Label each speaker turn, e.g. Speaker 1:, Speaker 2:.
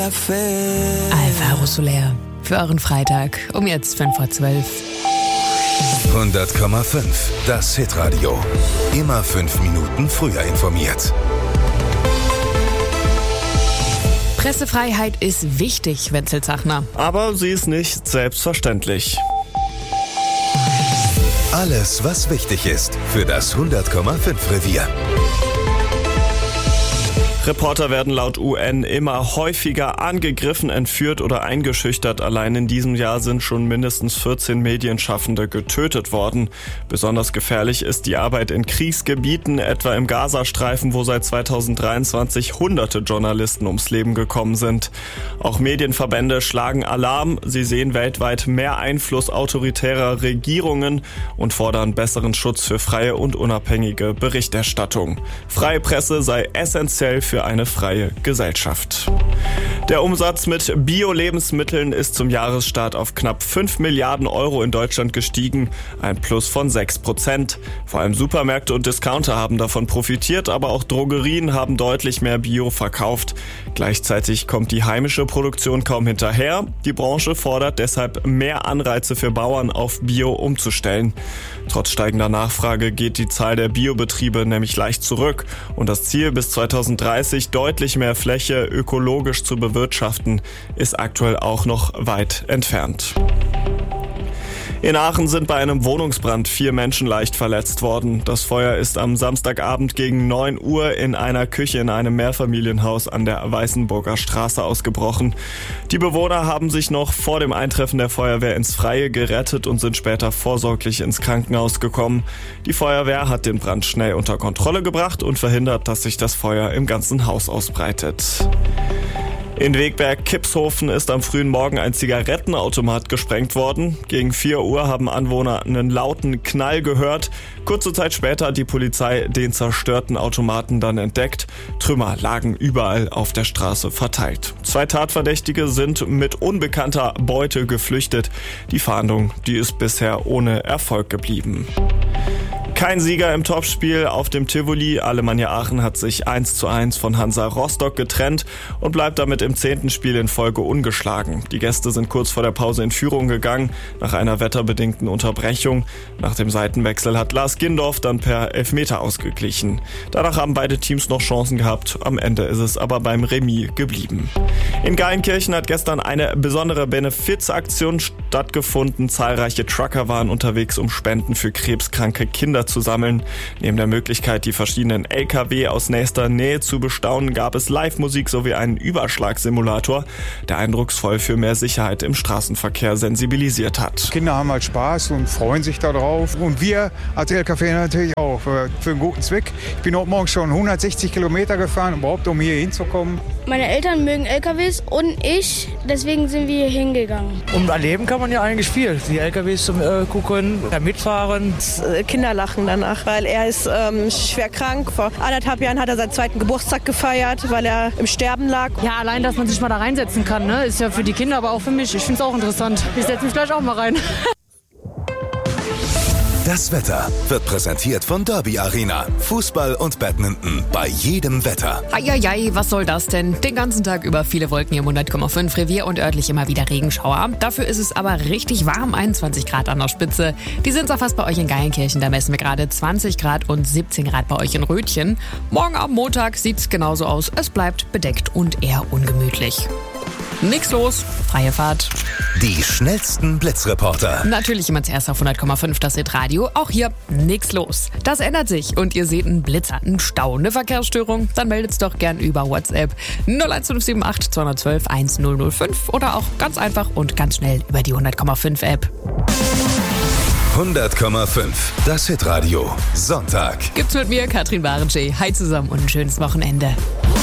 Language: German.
Speaker 1: Alvaro Soler für euren Freitag um jetzt 11:05.
Speaker 2: 100,5. Das Hitradio. Immer 5 Minuten früher informiert.
Speaker 1: Pressefreiheit ist wichtig, Wenzel Zachner.
Speaker 3: Aber sie ist nicht selbstverständlich.
Speaker 2: Alles, was wichtig ist für das 100,5 Revier.
Speaker 3: Reporter werden laut UN immer häufiger angegriffen, entführt oder eingeschüchtert. Allein in diesem Jahr sind schon mindestens 14 Medienschaffende getötet worden. Besonders gefährlich ist die Arbeit in Kriegsgebieten, etwa im Gazastreifen, wo seit 2023 hunderte Journalisten ums Leben gekommen sind. Auch Medienverbände schlagen Alarm. Sie sehen weltweit mehr Einfluss autoritärer Regierungen und fordern besseren Schutz für freie und unabhängige Berichterstattung. Freie Presse sei essentiell für eine freie Gesellschaft. Der Umsatz mit Bio-Lebensmitteln ist zum Jahresstart auf knapp 5 Milliarden Euro in Deutschland gestiegen, ein Plus von 6%. Vor allem Supermärkte und Discounter haben davon profitiert, aber auch Drogerien haben deutlich mehr Bio verkauft. Gleichzeitig kommt die heimische Produktion kaum hinterher. Die Branche fordert deshalb mehr Anreize für Bauern, auf Bio umzustellen. Trotz steigender Nachfrage geht die Zahl der Biobetriebe nämlich leicht zurück und das Ziel, bis 2030 deutlich mehr Fläche ökologisch zu bewirtschaften, ist aktuell auch noch weit entfernt. In Aachen sind bei einem Wohnungsbrand 4 Menschen leicht verletzt worden. Das Feuer ist am Samstagabend gegen 9 Uhr in einer Küche in einem Mehrfamilienhaus an der Weißenburger Straße ausgebrochen. Die Bewohner haben sich noch vor dem Eintreffen der Feuerwehr ins Freie gerettet und sind später vorsorglich ins Krankenhaus gekommen. Die Feuerwehr hat den Brand schnell unter Kontrolle gebracht und verhindert, dass sich das Feuer im ganzen Haus ausbreitet. In Wegberg-Kipshofen ist am frühen Morgen ein Zigarettenautomat gesprengt worden. Gegen 4 Uhr haben Anwohner einen lauten Knall gehört. Kurze Zeit später hat die Polizei den zerstörten Automaten dann entdeckt. Trümmer lagen überall auf der Straße verteilt. 2 Tatverdächtige sind mit unbekannter Beute geflüchtet. Die Fahndung, die ist bisher ohne Erfolg geblieben. Kein Sieger im Topspiel auf dem Tivoli. Alemannia Aachen hat sich 1:1 von Hansa Rostock getrennt und bleibt damit im 10. Spiel in Folge ungeschlagen. Die Gäste sind kurz vor der Pause in Führung gegangen, nach einer wetterbedingten Unterbrechung. Nach dem Seitenwechsel hat Lars Gindorf dann per Elfmeter ausgeglichen. Danach haben beide Teams noch Chancen gehabt. Am Ende ist es aber beim Remis geblieben. In Geilenkirchen hat gestern eine besondere Benefizaktion stattgefunden. Zahlreiche Trucker waren unterwegs, um Spenden für krebskranke Kinder zu sammeln. Neben der Möglichkeit, die verschiedenen LKW aus nächster Nähe zu bestaunen, gab es Live-Musik sowie einen Überschlagsimulator, der eindrucksvoll für mehr Sicherheit im Straßenverkehr sensibilisiert hat.
Speaker 4: Kinder haben halt Spaß und freuen sich darauf. Und wir als LKW natürlich auch für einen guten Zweck. Ich bin heute Morgen schon 160 Kilometer gefahren, überhaupt um hier hinzukommen.
Speaker 5: Meine Eltern mögen LKWs und ich, deswegen sind wir hier hingegangen.
Speaker 6: Um erleben kann man ja eigentlich viel. Die LKWs zum Gucken, mitfahren.
Speaker 7: Kinder lachen danach, weil er ist schwer krank. Vor 1,5 Jahren hat er seinen 2. Geburtstag gefeiert, weil er im Sterben lag.
Speaker 8: Ja, allein, dass man sich mal da reinsetzen kann, ne? Ist ja für die Kinder, aber auch für mich. Ich finde es auch interessant. Ich setze mich gleich auch mal rein.
Speaker 2: Das Wetter wird präsentiert von Derby Arena. Fußball und Badminton bei jedem Wetter.
Speaker 1: Eieiei, was soll das denn? Den ganzen Tag über viele Wolken im 100,5 Revier und örtlich immer wieder Regenschauer. Dafür ist es aber richtig warm, 21 Grad an der Spitze. Die sind zwar fast bei euch in Geilenkirchen, da messen wir gerade 20 Grad und 17 Grad bei euch in Rötchen. Morgen am Montag sieht's genauso aus. Es bleibt bedeckt und eher ungemütlich. Nix los, freie Fahrt.
Speaker 2: Die schnellsten Blitzreporter.
Speaker 1: Natürlich immer zuerst auf 100,5 das Hitradio. Auch hier nix los. Das ändert sich und ihr seht einen Blitzer, einen Stau, eine Verkehrsstörung. Dann meldet's doch gern über WhatsApp 01578 212 1005 oder auch ganz einfach und ganz schnell über die 100,5 App.
Speaker 2: 100,5. Das Hitradio. Sonntag.
Speaker 1: Gibt's mit mir, Katrin Barensche. Hi zusammen und ein schönes Wochenende.